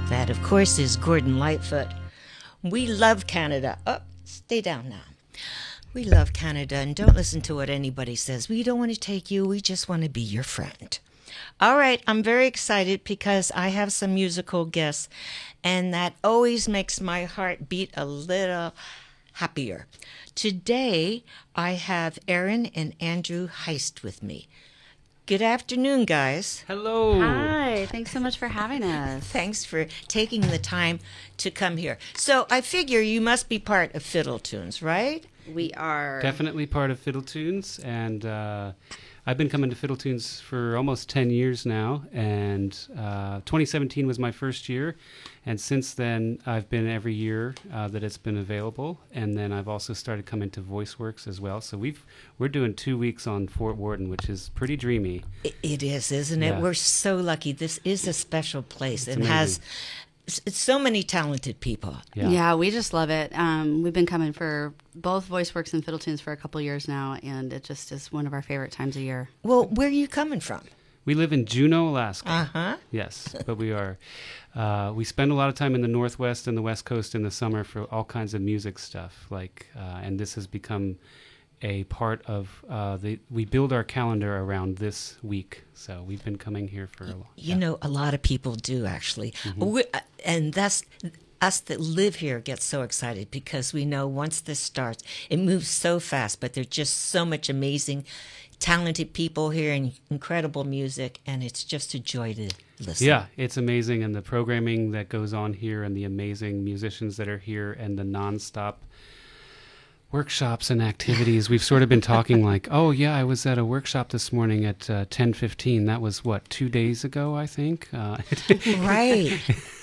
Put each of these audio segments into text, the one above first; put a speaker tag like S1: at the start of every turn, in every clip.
S1: That, of course, is Gordon Lightfoot. We love Canada. Oh, stay down now. We love Canada, and don't listen to what anybody says. We don't want to take you. We just want to be your friend. All right, I'm very excited because I have some musical guests, and that always makes my heart beat a little happier. Today, I have Aaron and Andrew Heist with me. Good afternoon, guys.
S2: Hello.
S3: Hi. Thanks so much for having us.
S1: Thanks for taking the time to come here. So I figure you must be part of Fiddle Tunes, right?
S3: We are
S2: Definitely part of Fiddle Tunes, and I've been coming to Fiddle Tunes for almost 10 years now, and 2017 was my first year, and since then I've been every year that it's been available, and then I've also started coming to VoiceWorks as well, so we're doing 2 weeks on Fort Worden, which is pretty dreamy.
S1: It is, isn't it?
S2: Yeah.
S1: We're so lucky. This is a special place and
S2: amazing.
S1: has so many talented people.
S3: Yeah, we just love it. We've been coming for both VoiceWorks and Fiddle Tunes for a couple years now, and it just is one of our favorite times of year.
S1: Well, where are you coming from?
S2: We live in Juneau, Alaska.
S1: Uh-huh.
S2: Yes, but we spend a lot of time in the Northwest and the West Coast in the summer for all kinds of music stuff. And this has become a part of we build our calendar around this week. So we've been coming here for a long time.
S1: You know, a lot of people do, actually. And that's us that live here get so excited because we know once this starts, it moves so fast, but there's just so much amazing, talented people here and incredible music, and it's just a joy to listen.
S2: Yeah, it's amazing, and the programming that goes on here and the amazing musicians that are here and the nonstop workshops and activities. We've sort of been talking like, oh yeah, I was at a workshop this morning at 10:15. That was 2 days ago, I think.
S1: Right.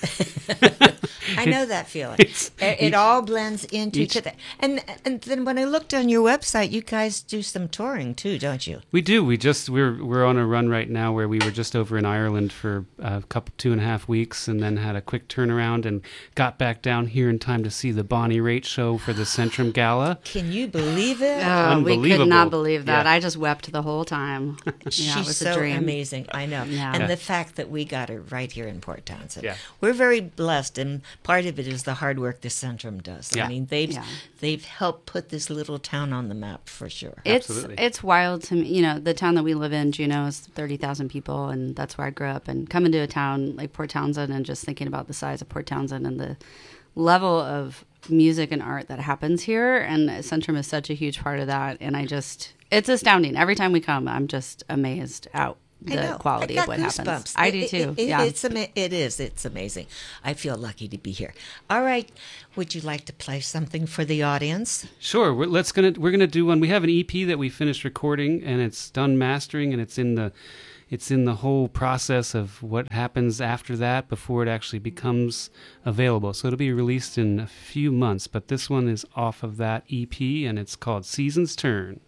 S1: I know that feeling. It all blends into each other. And then when I looked on your website, you guys do some touring too, don't you?
S2: We do. We're on a run right now where we were just over in Ireland for a couple 2.5 weeks, and then had a quick turnaround and got back down here in time to see the Bonnie Raitt show for the Centrum Gala.
S1: Can you believe it?
S3: We
S2: Unbelievable.
S3: could not believe that.
S2: Yeah.
S3: I just wept the whole time.
S1: She's
S3: it was
S1: so
S3: a dream.
S1: amazing. I know.
S3: Yeah.
S1: And
S2: Yeah.
S1: the fact that we got her right here in Port Townsend.
S2: Yeah.
S1: We're very blessed, and part of it is the hard work the Centrum does.
S2: Yeah.
S1: I mean, they've helped put this little town on the map for sure.
S2: Absolutely.
S3: It's wild to me. You know, the town that we live in, Juneau, is 30,000 people, and that's where I grew up. And coming to a town like Port Townsend and just thinking about the size of Port Townsend and the level of music and art that happens here, and Centrum is such a huge part of that. And it's astounding. Every time we come, I'm just amazed at the quality of what happens. I do too.
S1: It's amazing. I feel lucky to be here. All right. Would you like to play something for the audience?
S2: Sure. We're gonna do one. We have an EP that we finished recording, and it's done mastering, and it's in the whole process of what happens after that before it actually becomes available. So it'll be released in a few months, but this one is off of that EP, and it's called Season's Turn.